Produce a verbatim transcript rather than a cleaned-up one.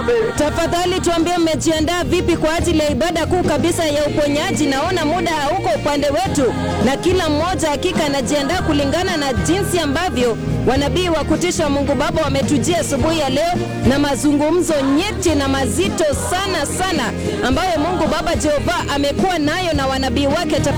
Tafadhali tuambie mmejiandaa vipi kwa ajili ya ibada kuu kabisa ya uponyaji. Naona muda hauko upande wetu na kila mmoja hakika anajiandaa kulingana na jinsi ambavyo wanabii wa kutisha Mungu Baba wametujia asubuhi ya leo na mazungumzo nyeti na mazito sana sana ambayo Mungu Baba Jehova amekuwa nayo na wanabii wake.